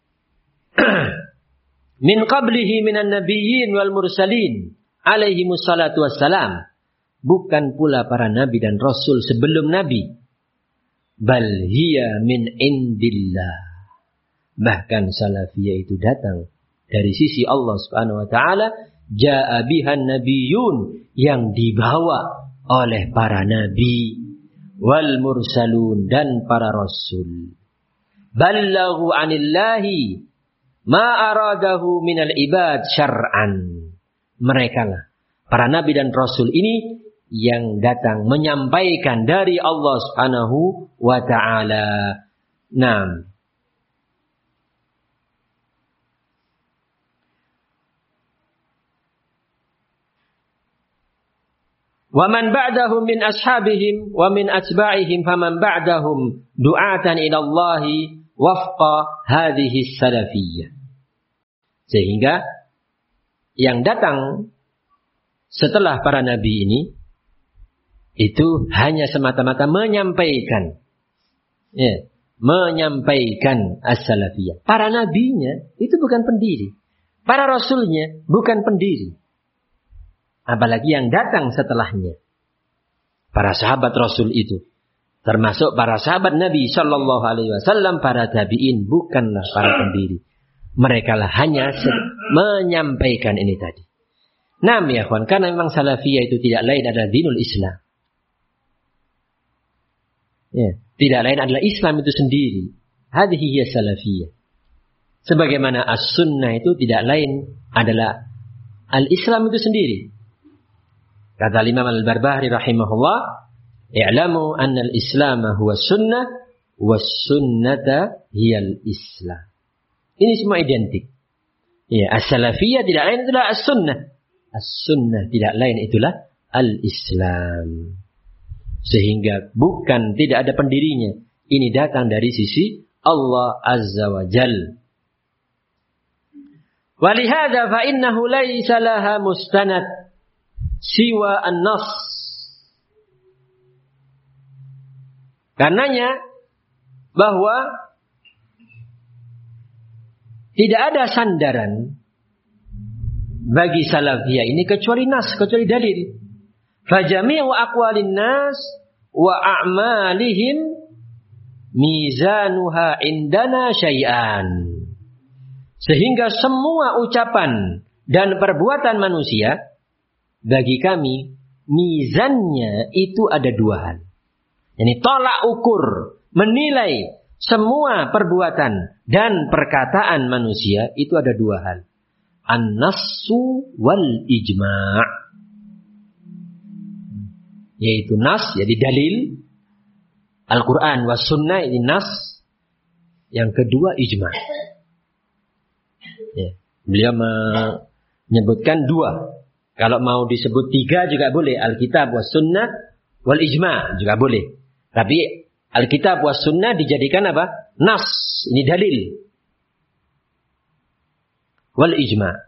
min qablihi minan nabiyyin wal mursalin alaihi wassalatu wassalam, bukan pula para nabi dan rasul sebelum nabi. Bal hiya min indillah, bahkan salafiyah itu datang dari sisi Allah Subhanahu wa taala. Jaa bihan nabiyun, yang dibawa oleh para nabi, wal mursalun, dan para rasul. Ballaghu anillahi ma aradahu minal ibad syar'an. Merekalah para nabi dan rasul ini yang datang menyampaikan dari Allah Subhanahu wa taala. Naam. Wa man ba'dahum min ashabihim wa min atba'ihim faman ba'dahum du'atan ila Allah wafqa hadhihi salafiyah. Sehingga yang datang setelah para nabi ini itu hanya semata-mata menyampaikan, ya, menyampaikan as-salafiyah. Para nabinya itu bukan pendiri, para rasulnya bukan pendiri, apalagi yang datang setelahnya. Para sahabat Rasul itu, termasuk para sahabat Nabi Shallallahu Alaihi Wasallam, para tabiin bukanlah para pendiri. Mereka lah hanya menyampaikan ini tadi. Naam ya kawan, karena memang salafiyah itu tidak lain adalah dinul Islam. Ya, tidak lain adalah Islam itu sendiri. Hadhihi hiya salafiyah. Sebagaimana as-sunnah itu tidak lain adalah al-Islam itu sendiri. Kata Imam Al-Barbahari rahimahullah, "I'lamu anna al-Islam huwa sunnah was sunnata hiya al-Islam." Ini semua identik. Ya, as-salafiyah tidak lain itulah as-sunnah. As-sunnah tidak lain itulah al-Islam. Sehingga bukan tidak ada pendirinya. Ini datang dari sisi Allah Azza wa Jal. Walihada fa innahu laysa laha mustanad siwa an-nas. Karenanya bahwa tidak ada sandaran bagi salafiyah ini kecuali nas, kecuali dalil. Fajami'u aqwalin nas wa a'malihim mizanuha indana syai'an. Sehingga semua ucapan dan perbuatan manusia bagi kami mizannya itu ada dua hal. Yani tolak ukur, menilai semua perbuatan dan perkataan manusia itu ada dua hal. An-nassu wal ijma'. Yaitu nas, jadi dalil. Al-Quran was sunnah ini nas. Yang kedua ijma'. Ya. Beliau menyebutkan dua. Kalau mau disebut tiga juga boleh. Alkitab was sunnah wal ijma' juga boleh. Tapi Alkitab was sunnah dijadikan apa? Nas. Ini dalil. Wal ijma'.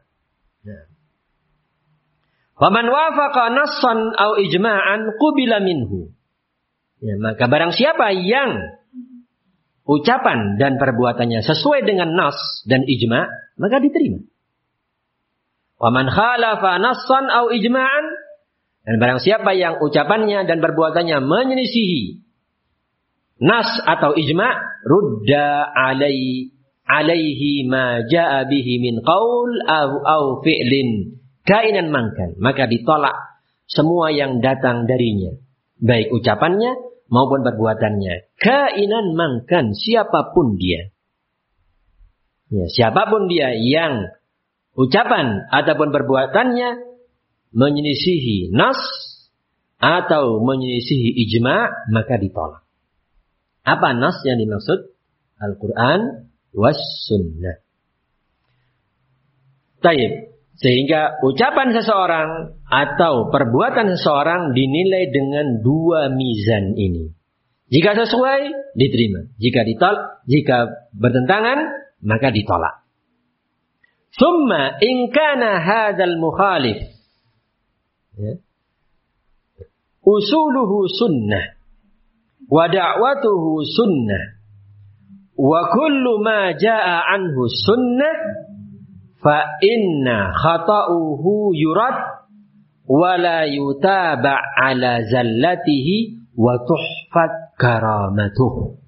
Faman wafaqa nassan au ijma'an qubila minhu. Ya, maka barang siapa yang ucapan dan perbuatannya sesuai dengan nas dan ijma', maka diterima. Waman khalafa nassan au ijma'an, dan barang siapa yang ucapannya dan perbuatannya menyelisihi nas atau ijma', rudda alai alaihi ma ja'a bihi min qaul au au fi'lin kainan mangkan, maka ditolak semua yang datang darinya, baik ucapannya maupun perbuatannya. Kainan mangkan, siapapun dia. Ya, siapapun dia yang ucapan ataupun perbuatannya menyelisihi nas atau menyelisihi ijma', maka ditolak. Apa nas yang dimaksud? Al-Quran was sunnah. Taib. Sehingga ucapan seseorang atau perbuatan seseorang dinilai dengan dua mizan ini. Jika sesuai, diterima. Jika ditolak, jika bertentangan, maka ditolak. Summa in kana hadzal mukhalif, ya, usuluhu sunnah wa da'watuhu sunnah wa kullu ma jaa'a anhu sunnah fa inna khata'uhu yurad wa la yutaba' ala zallatihi wa tuhfat karamatuh.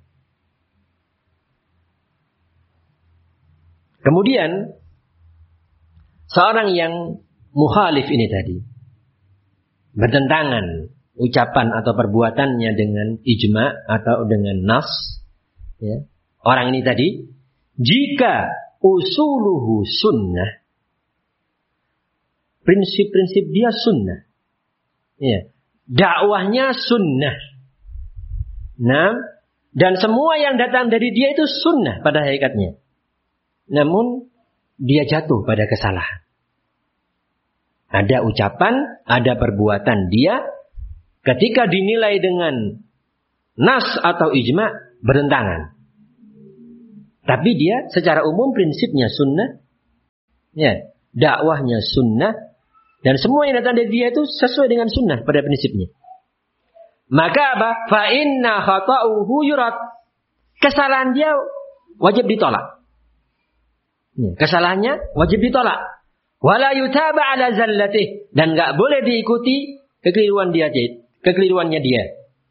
Kemudian seorang yang mukhalif ini tadi, bertentangan ucapan atau perbuatannya dengan ijma' atau dengan nas, ya, orang ini tadi, jika usuluhu sunnah, prinsip-prinsip dia sunnah, ya, dakwahnya sunnah, nah, dan semua yang datang dari dia itu sunnah pada hakikatnya. Namun dia jatuh pada kesalahan. Ada ucapan, ada perbuatan dia ketika dinilai dengan nas atau ijma' bertentangan. Tapi dia secara umum prinsipnya sunnah, Ya, dakwahnya sunnah dan semua yang datang dari dia itu sesuai dengan sunnah pada prinsipnya. Maka apa? Fa inna khata'uhu yurad. Kesalahan dia wajib ditolak. Ya, kesalahannya wajib ditolak. Wala yutaba ala zallatih, dan enggak boleh diikuti kekeliruan dia, kekeliruannya dia.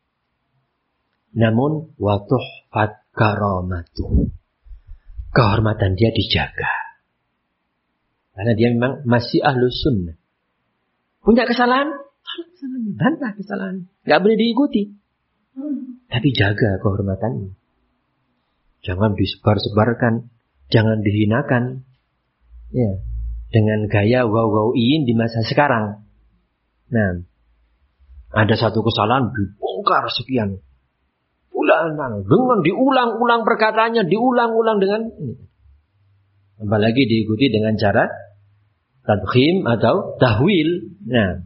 Namun wa tuhfat karamatuh. Kehormatan dia dijaga. Karena dia memang masih ahlus sunnah. Punya kesalahan, tolak kesalahannya, bantah kesalahan. Enggak boleh diikuti. Tapi jaga kehormatannya. Jangan disebar-sebarkan, jangan dihinakan. Ya, dengan gaya wow-wow-in di masa sekarang. Nah, ada satu kesalahan dibongkar sekian. Ulang, dengan diulang-ulang perkataannya, diulang-ulang dengan ini. Apalagi diikuti dengan cara tadkhim atau tahwil. Nah,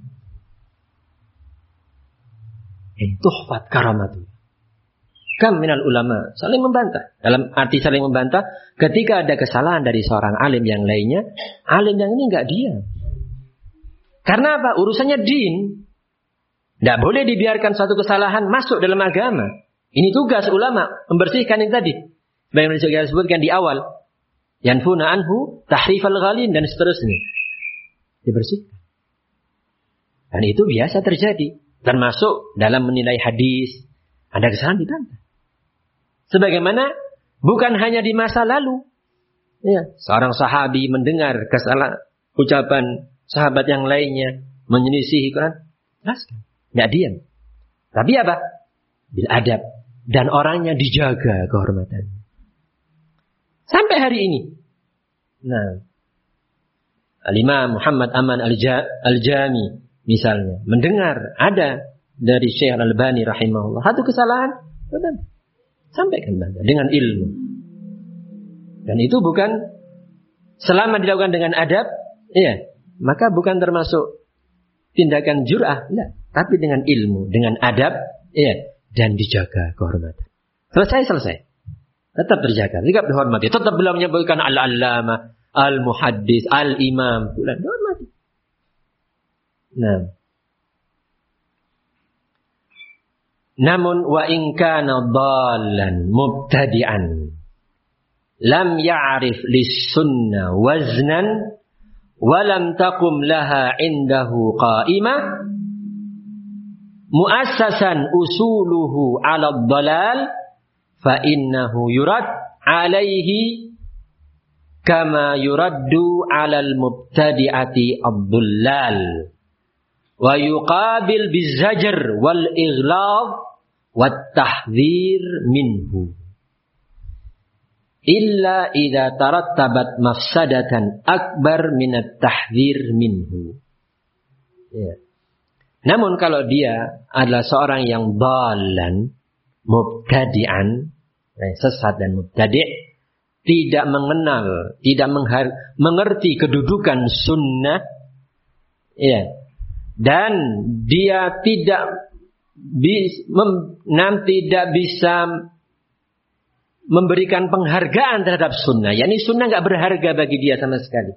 ini tuhfat karamatu. Kam minal ulama saling membantah. Dalam arti saling membantah, ketika ada kesalahan dari seorang alim yang lainnya, alim yang ini enggak diam. Karena apa? Urusannya din. Tidak boleh dibiarkan satu kesalahan masuk dalam agama. Ini tugas ulama, membersihkan yang tadi. Bagaimana yang disebutkan di awal. Yanfuna anhu, tahrifal ghalin, dan seterusnya. Dibersihkan. Dan itu biasa terjadi. Termasuk dalam menilai hadis. Ada kesalahan dibantah. Sebagaimana bukan hanya di masa lalu. Ya, seorang sahabi mendengar kesalahan ucapan sahabat yang lainnya. Menyelisihi Quran. Jelaskan. Tidak diam. Tapi apa? Bil adab. Dan orangnya dijaga kehormatannya. Sampai hari ini. Nah. Al-Imam Muhammad Aman Al-Jami misalnya. Mendengar ada dari Syekh Al-Albani rahimahullah. Satu kesalahan. Betul. Sampaikan dengan ilmu. Dan itu bukan selama dilakukan dengan adab. Iya. Maka bukan termasuk tindakan jur'ah. Tidak. Tapi dengan ilmu. Dengan adab. Iya. Dan dijaga kehormatan. Selesai, selesai. Tetap terjaga. Tetap dihormati. Tetap beliau menyebutkan al-allamah, al-muhaddis, al-imam. Bulan dihormati. Nah. Namun wa in kana dhallan mubtadi'an lam ya'rif lis-sunnah waznan wa lam taqum laha indahu qa'imah muassasan usuluhu 'ala ad-dhalal fa innahu yurad 'alaihi kama yuraddu 'ala al-mubtadi'ati ad-dhullal wa yuqabil biz-zajr wal ighlab wat tahdhir minhu illa idza tarattabat mafsadatan akbar min at-tahdhir minhu. Ya. Namun kalau dia adalah seorang yang dhalan, mubtadi'an, sesat dan mubtadi', tidak mengenal, tidak menghar- mengerti kedudukan sunnah, ya, dan dia tidak bis, mem, nam, tidak bisa memberikan penghargaan terhadap sunnah, yakni sunnah nggak berharga bagi dia sama sekali.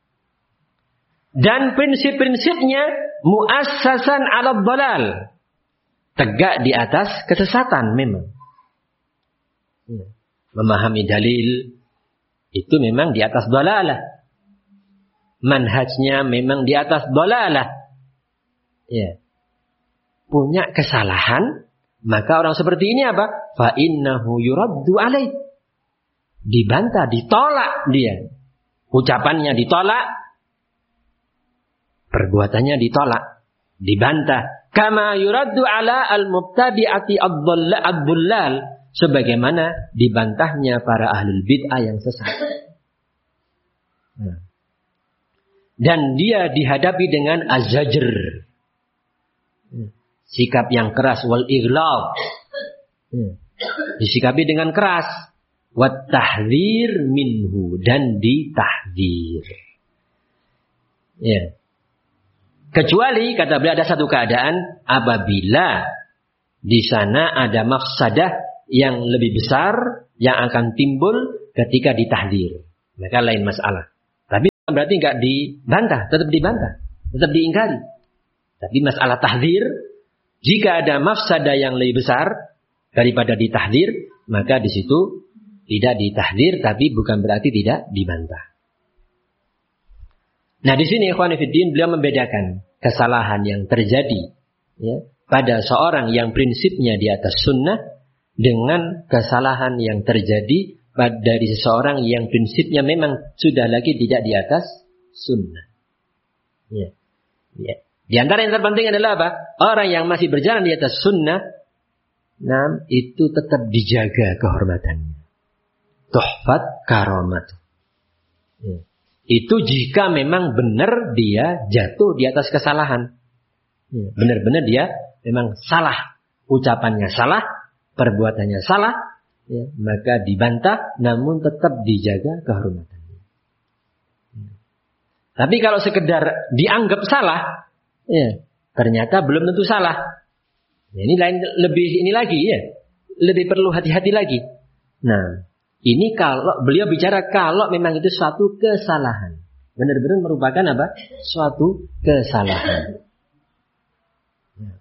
Dan prinsip-prinsipnya muassasan 'ala dhalal, tegak di atas kesesatan memang. Ya. Memahami dalil itu memang di atas dhalalah. Manhajnya memang di atas dhalalah. Ya. Punya kesalahan, maka orang seperti ini apa? Fa innahu yuraddu alaih. Dibantah, ditolak dia. Ucapannya ditolak, perbuatannya ditolak, dibantah. Kama yuraddu ala al-mubtadi'ati ad-dhullal, sebagaimana dibantahnya para ahlul bid'ah yang sesat. Nah. Dan dia dihadapi dengan az-zajr, sikap yang keras, wal ighlab, disikapi dengan keras, wat tahdhir minhu, dan ditahdzir. Ya. Kecuali, kata beliau, ada satu keadaan apabila di sana ada mafsadah yang lebih besar yang akan timbul ketika ditahdzir. Maka lain masalah. berarti nggak dibantah, tetap dibantah, tetap diingkari. Tapi masalah tahdzir, jika ada mafsadah yang lebih besar daripada ditahdzir, maka di situ tidak ditahdzir, tapi bukan berarti tidak dibantah. Nah, di sini ikhwan fillah beliau membedakan kesalahan yang terjadi ya, pada seorang yang prinsipnya di atas sunnah dengan kesalahan yang terjadi pada dari seseorang yang prinsipnya memang sudah lagi tidak di atas sunnah. Ya. Ya. Di antara yang terpenting adalah apa? Orang yang masih berjalan di atas sunnah, nah, itu tetap dijaga kehormatannya. Tuhfat karamat. Ya. Itu jika memang benar dia jatuh di atas kesalahan. Ya. Benar-benar dia memang salah. Ucapannya salah, perbuatannya salah, ya, maka dibantah, namun tetap dijaga kehormatannya. Ya. Tapi kalau sekedar dianggap salah, ya, ternyata belum tentu salah. Ya, ini lain lebih ini lagi ya, lebih perlu hati-hati lagi. Nah, ini kalau beliau bicara kalau memang itu suatu kesalahan, benar-benar merupakan apa? Suatu kesalahan. Ya.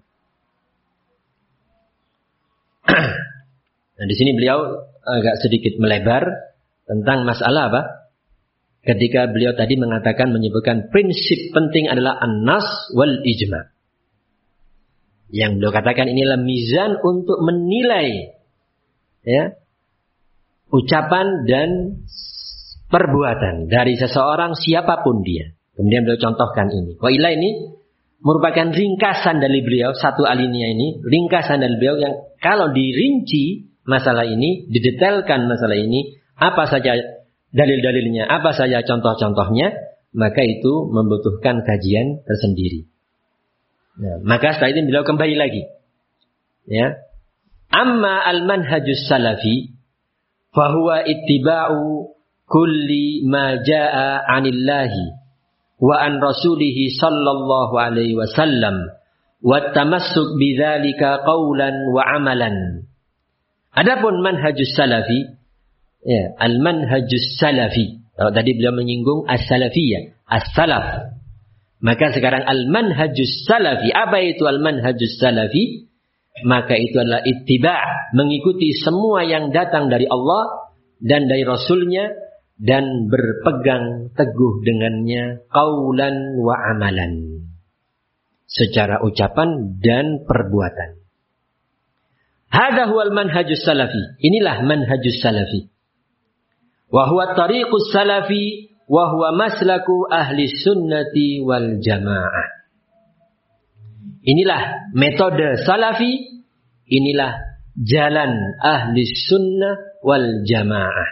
Nah, di sini beliau agak sedikit melebar tentang masalah apa? Ketika beliau tadi mengatakan menyebutkan prinsip penting adalah an-nas wal ijma. Yang beliau katakan inilah mizan untuk menilai ya, ucapan dan perbuatan dari seseorang siapapun dia. Kemudian beliau contohkan ini. Wa ila ini merupakan ringkasan dari beliau, satu alinea ini, ringkasan dari beliau yang kalau dirinci masalah ini, didetailkan masalah ini, apa saja dalil-dalilnya, apa saja contoh-contohnya, maka itu membutuhkan kajian tersendiri. Nah, maka setelah itu beliau kembali lagi. Ya. Amma al-manhajus salafi fahuwa ittiba'u kulli ma jaa'a 'anillahi wa an rasulihi sallallahu alaihi wasallam wa tamassuk bidzalika qaulan wa amalan. Adapun manhajus salafi, ya, al-manhajus salafi. Kalau tadi beliau menyinggung as-salafiyah, as-salaf. Maka sekarang al-manhajus salafi, apa itu al-manhajus salafi? Maka itu adalah ittiba', mengikuti semua yang datang dari Allah dan dari Rasulnya dan berpegang teguh dengannya qaulan wa amalan, secara ucapan dan perbuatan. Hadza huwal manhajus salafi. Inilah manhajus salafi. Wa huwa tariqus salafi wa huwa maslaku ahli sunnati wal jamaah. Inilah metode salafi, inilah jalan ahli sunnah wal jamaah.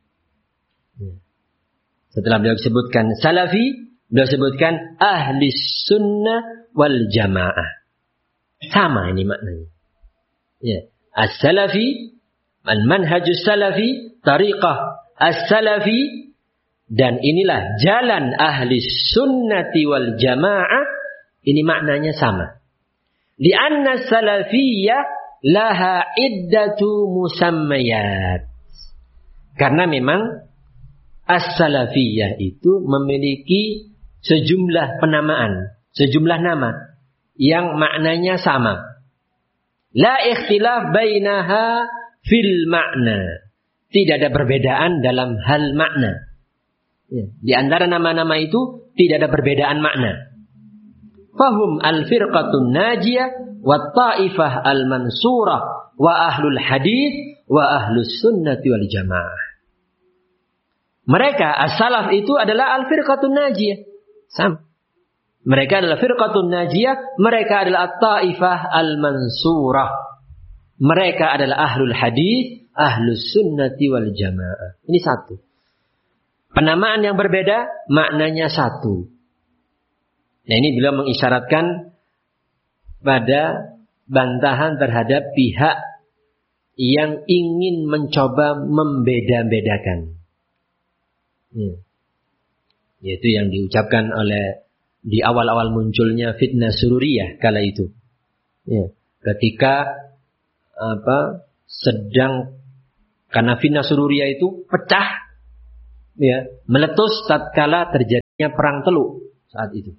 Setelah beliau sebutkan salafi, beliau sebutkan ahli sunnah wal jamaah. Sama ini maknanya. Ya, as-salafi, al-manhajus salafi, tariqah as-salafi, dan inilah jalan ahli sunnati wal jamaah. Ini maknanya sama. Lianna salafiyah laha iddatu musammayat. Karena memang as-salafiyah itu memiliki sejumlah penamaan, sejumlah nama yang maknanya sama. La ikhtilaf bainaha fil makna. Tidak ada perbedaan dalam hal makna. Ya. Di antara nama-nama itu tidak ada perbedaan makna. Fahum al-firqatun najiyah wa ta'ifah al-mansurah wa ahlul hadith wa ahlus sunnati wal jamaah. Mereka as-salaf itu adalah al-firqatun najiyah. Sama. Mereka adalah firqatun najiyah, mereka adalah at-ta'ifah al-mansurah. Mereka adalah ahlul hadith, ahlus sunnati wal jamaah. Ini satu. Penamaan yang berbeda, maknanya satu. Nah, ini beliau mengisyaratkan pada bantahan terhadap pihak yang ingin mencoba membeda-bedakan. Ya. Yaitu yang diucapkan oleh di awal-awal munculnya fitnah sururiyah kala itu. Ya. Ketika apa sedang karena fitnah sururiyah itu pecah, ya, meletus tatkala terjadi perang Teluk saat itu.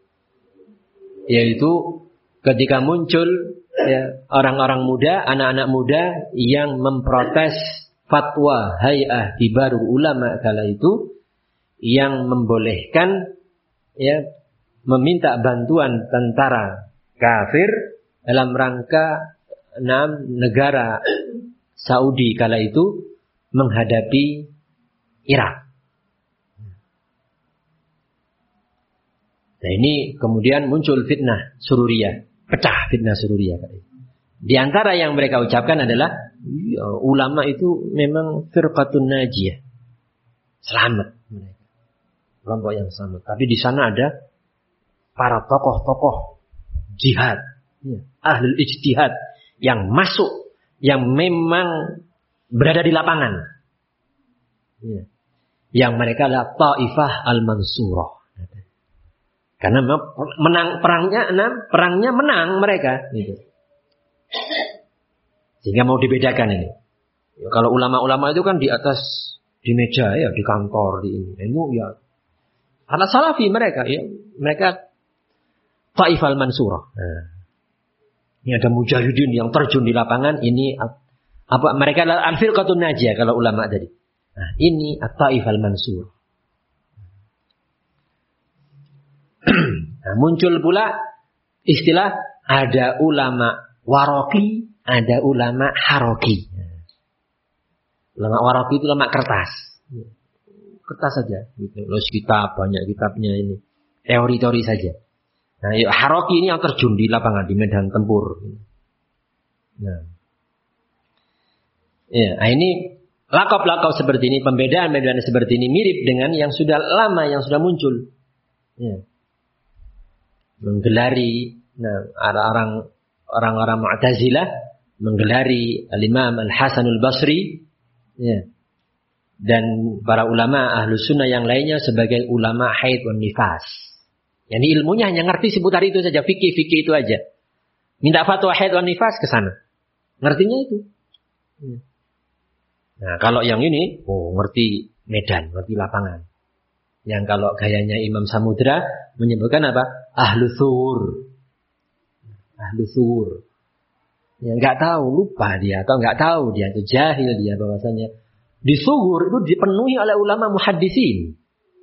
Yaitu ketika muncul ya, orang-orang muda, anak-anak muda yang memprotes fatwa Hay'ah Kibarul Ulama kala itu yang membolehkan ya meminta bantuan tentara kafir dalam rangka enam negara Saudi kala itu menghadapi Irak. Nah ini kemudian muncul fitnah Sururiyah, pecah fitnah Sururiyah. Di antara yang mereka ucapkan adalah ya, ulama itu memang firqatun najiyah, selamat mereka, kelompok yang selamat. Tapi di sana ada para tokoh-tokoh jihad, ya, ahlul ijtihad yang masuk, yang memang berada di lapangan, ya. Yang mereka adalah Taifah al-Mansurah. Karena menang perangnya, enam perangnya menang mereka. Gitu. Sehingga mau dibedakan ini. Ya, kalau ulama-ulama itu kan di atas, di meja ya, di kantor, di ini. Itu ya, anak salafi mereka, ya, mereka Taifah al-Mansurah. Nah, ini ada mujahidin yang terjun di lapangan. Ini apa? Mereka adalah al-firqatun najiyah kalau ulama tadi. Nah, ini at-Taifah al-Mansurah. Nah, muncul pula istilah ada ulama waroki, ada ulama haroki. Ulama waroki itu ulama kertas, kertas saja. Gitu. Los kitab banyak kitabnya ini, teori-teori saja. Nah, haroki ini yang terjun di lapangan di medan tempur. Nah, ya, nah ini lakop-lakop seperti ini, pembedaan-pembedaan seperti ini mirip dengan yang sudah lama yang sudah muncul. Ya. Menggelari nah, orang orang-orang Mu'tazilah menggelari Al-Imam Al-Hasanul Basri ya, dan para ulama Ahlus Sunnah yang lainnya sebagai ulama haid wan nifas. Yani ilmunya hanya ngerti seputar itu saja, fikih-fikih itu aja. Minta fatwa haid wan nifas ke sana. Ngertinya itu. Ya. Nah, kalau yang ini oh ngerti medan, ngerti lapangan. Yang kalau gayanya Imam Samudra menyebutkan apa? Ahlu Thur. Ahlu Thur. Ya, nggak tahu, lupa dia atau nggak tahu dia itu jahil dia bahwasanya di Sugur itu dipenuhi oleh ulama muhaddisin.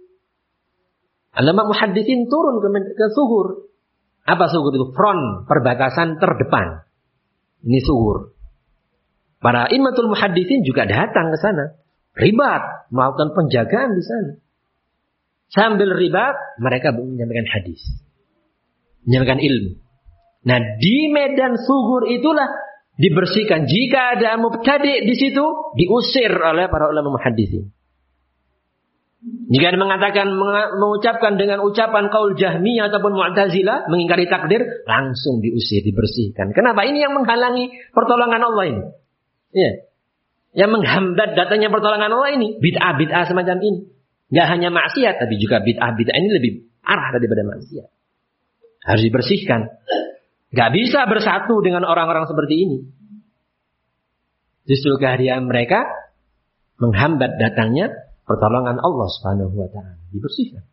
Ulama muhaddisin turun ke, ke Sugur. Apa Sugur itu? Front, perbatasan terdepan. Ini Sugur. Para imamatul muhaddisin juga datang ke sana. Ribat, melakukan penjagaan di sana. Sambil ribat, mereka menyampaikan hadis. Menyampaikan ilmu. Nah, di medan Sugur itulah dibersihkan. Jika ada mubtadi' di situ, diusir oleh para ulama muhaddisin. Jika ada mengatakan, mengucapkan dengan ucapan qaul Jahmiyah ataupun Mu'tazilah, mengingkari takdir, langsung diusir, dibersihkan. Kenapa? Ini yang menghalangi pertolongan Allah ini. Ya. Yang menghambat datangnya pertolongan Allah ini. Bid'ah-bid'ah semacam ini. Nggak hanya maksiat, tapi juga bid'ah-bid'ah ini lebih arah daripada maksiat. Harus dibersihkan. Nggak bisa bersatu dengan orang-orang seperti ini. Justru kehadiran mereka menghambat datangnya pertolongan Allah Subhanahu wa taala. Dibersihkan.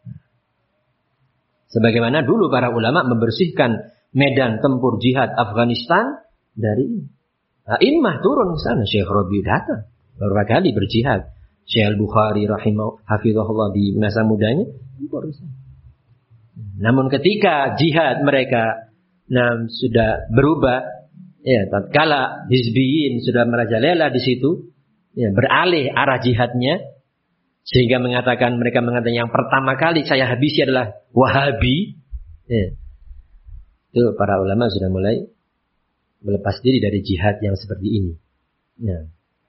Sebagaimana dulu para ulama membersihkan medan tempur jihad Afghanistan dari ini. A'immah turun ke sana. Syekh Rabi datang beberapa kali berjihad. Syekh Al-Bukhari rahimahullah hafizahullah di masa mudanya. Namun ketika jihad mereka nah, sudah berubah, ya, tatkala Hizbiyin sudah merajalela di situ, ya, beralih arah jihadnya, sehingga mengatakan mereka mengatakan yang pertama kali saya habisi adalah Wahabi. Ya. Itu para ulama sudah mulai melepas diri dari jihad yang seperti ini. Ya.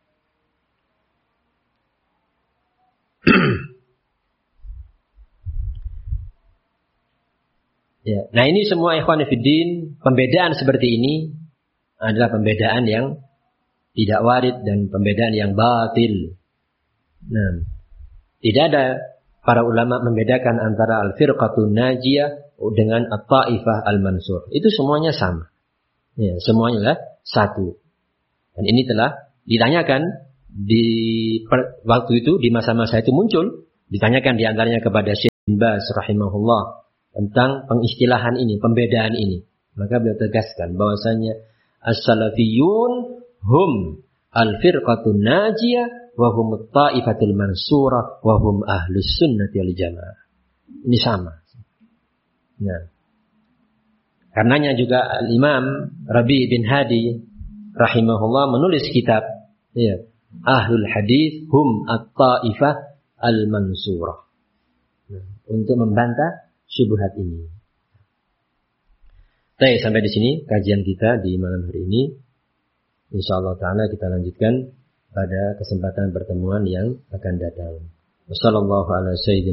Ya. Nah ini semua ikhwan fillah, pembedaan seperti ini adalah pembedaan yang tidak warid dan pembedaan yang batil. Nah, tidak ada para ulama membedakan antara al-firqatun najiyah dengan at-taifah al-mansur. Itu semuanya sama. Ya, semuanya adalah satu. Dan ini telah ditanyakan di waktu itu, di masa-masa itu muncul, ditanyakan diantaranya kepada Syekh Baz rahimahullah tentang pengistilahan ini, pembedaan ini. Maka beliau tegaskan bahwasanya as-salafiyun hum al-firqatun najiyah wa hum at-ta'ifatul mansurah wa hum ahlus sunnati wal jamaah. Ini sama. Nah. Karenanya juga Al-Imam Rabi' bin Hadi rahimahullah menulis kitab ya, Ahlul Hadis hum at-ta'ifah al-mansurah. Nah, untuk membantah syubhat ini. Baik, sampai di sini kajian kita di malam hari ini. Insyaallah taala kita lanjutkan pada kesempatan pertemuan yang akan datang. Wassallallahu ala sayyidina